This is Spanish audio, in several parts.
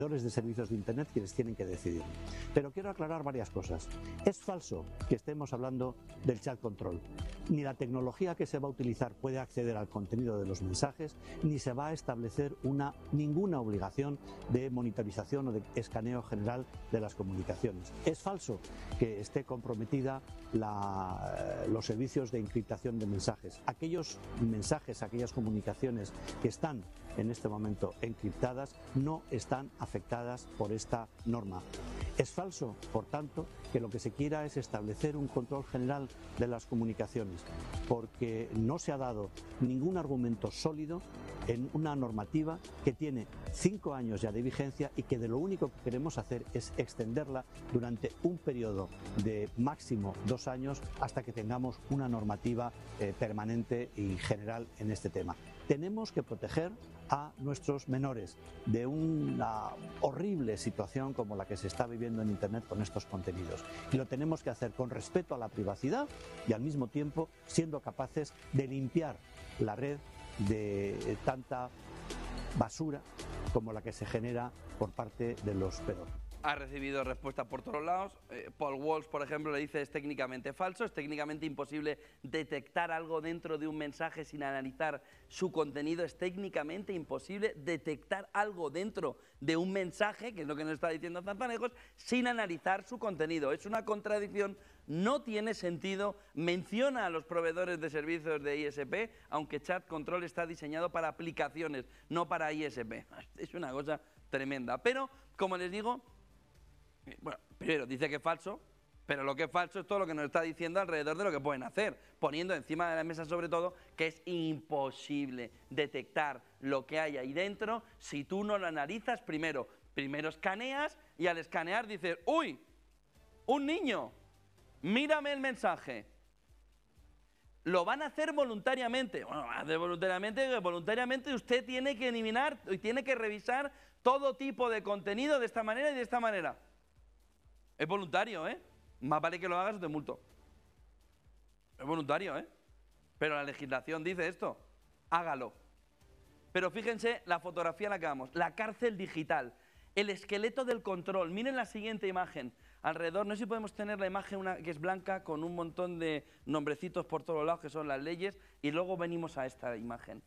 de servicios de Internet quienes tienen que decidir. Pero quiero aclarar varias cosas. Es falso que estemos hablando del chat control. Ni la tecnología que se va a utilizar puede acceder al contenido de los mensajes, ni se va a establecer ninguna obligación de monitorización o de escaneo general de las comunicaciones. Es falso que esté comprometida los servicios de encriptación de mensajes. Aquellos mensajes, aquellas comunicaciones que están en este momento encriptadas no están afectadas por esta norma. Es falso, por tanto, que lo que se quiera es establecer un control general de las comunicaciones, porque no se ha dado ningún argumento sólido en una normativa que tiene 5 años ya de vigencia y que de lo único que queremos hacer es extenderla durante un periodo de máximo 2 años hasta que tengamos una normativa permanente y general en este tema. Tenemos que proteger a nuestros menores de una horrible situación como la que se está viviendo en Internet con estos contenidos. Y lo tenemos que hacer con respeto a la privacidad y al mismo tiempo siendo capaces de limpiar la red de tanta basura como la que se genera por parte de los pedófilos. Ha recibido respuestas por todos lados. Paul Walsh, por ejemplo, le dice es técnicamente falso, es técnicamente imposible detectar algo dentro de un mensaje sin analizar su contenido, es técnicamente imposible detectar algo dentro de un mensaje, que es lo que nos está diciendo Zarzanejos, sin analizar su contenido. Es una contradicción, no tiene sentido, menciona a los proveedores de servicios de ISP, aunque Chat Control está diseñado para aplicaciones, no para ISP. Es una cosa tremenda, pero, como les digo, bueno, primero dice que es falso, pero lo que es falso es todo lo que nos está diciendo alrededor de lo que pueden hacer, poniendo encima de la mesa sobre todo que es imposible detectar lo que hay ahí dentro si tú no lo analizas primero. Primero escaneas y al escanear dices, ¡uy! ¡Un niño! ¡Mírame el mensaje! Lo van a hacer voluntariamente. Bueno, van a hacer voluntariamente usted tiene que eliminar y tiene que revisar todo tipo de contenido de esta manera y de esta manera. Es voluntario, ¿eh? Más vale que lo hagas o te multo. Es voluntario, ¿eh? Pero la legislación dice esto. Hágalo. Pero fíjense la fotografía en la que vamos. La cárcel digital. El esqueleto del control. Miren la siguiente imagen. Alrededor, no sé si podemos tener la imagen que es blanca con un montón de nombrecitos por todos lados que son las leyes. Y luego venimos a esta imagen.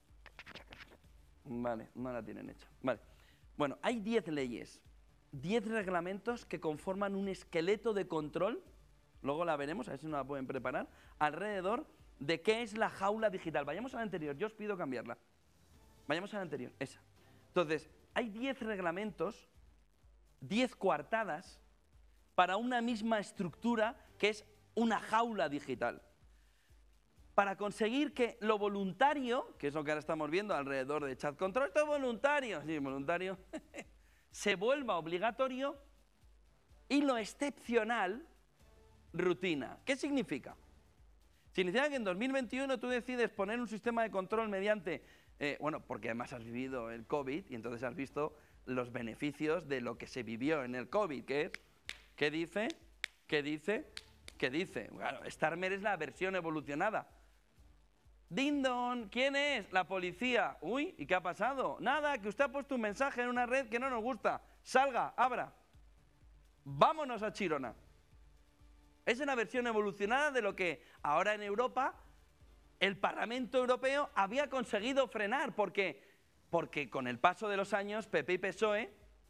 Vale, no la tienen hecha. Vale. Bueno, hay 10 leyes. 10 reglamentos que conforman un esqueleto de control, luego la veremos, a ver si nos la pueden preparar, alrededor de qué es la jaula digital. Vayamos a la anterior, yo os pido cambiarla. Vayamos a la anterior, esa. Entonces, hay 10 reglamentos, 10 coartadas, para una misma estructura que es una jaula digital. Para conseguir que lo voluntario, que es lo que ahora estamos viendo alrededor de Chat Control, esto es voluntario, sí, voluntario, se vuelva obligatorio y lo excepcional, rutina. ¿Qué significa? Significa que en 2021 tú decides poner un sistema de control mediante, bueno, porque además has vivido el COVID y entonces has visto los beneficios de lo que se vivió en el COVID, que es, ¿qué dice? ¿Qué dice? ¿Qué dice? Bueno, Starmer es la versión evolucionada. Ding dong, ¿quién es? La policía. Uy, ¿y qué ha pasado? Nada, que usted ha puesto un mensaje en una red que no nos gusta. Salga, abra. Vámonos a Chirona. Es una versión evolucionada de lo que ahora en Europa el Parlamento Europeo había conseguido frenar. Porque con el paso de los años, PP y PSOE,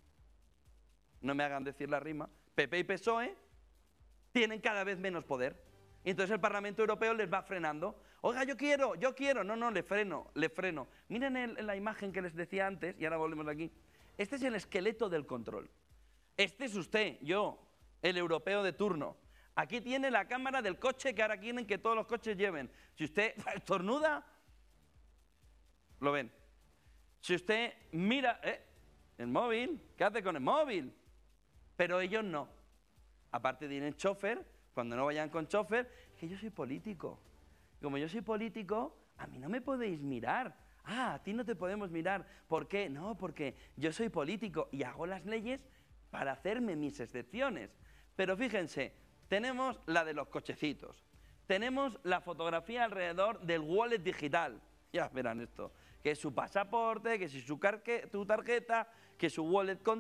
no me hagan decir la rima, PP y PSOE tienen cada vez menos poder. Y entonces el Parlamento Europeo les va frenando. Oiga, yo quiero. No, le freno. Miren la imagen que les decía antes, y ahora volvemos aquí. Este es el esqueleto del control. Este es usted, yo, el europeo de turno. Aquí tiene la cámara del coche que ahora quieren que todos los coches lleven. Si usted estornuda, lo ven. Si usted mira, el móvil, ¿qué hace con el móvil? Pero ellos no. Aparte tienen chofer. Cuando no vayan con chofer, que yo soy político. Como yo soy político, a mí no me podéis mirar. Ah, a ti no te podemos mirar. ¿Por qué? No, porque yo soy político y hago las leyes para hacerme mis excepciones. Pero fíjense, tenemos la de los cochecitos. Tenemos la fotografía alrededor del wallet digital. Ya verán esto. Que es su pasaporte, que es tu tarjeta, que es su wallet con